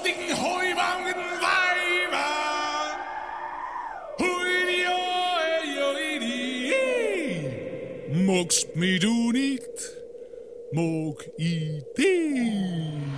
dicken Heuwagenweiber. Magst mich du nicht, mag ich dich.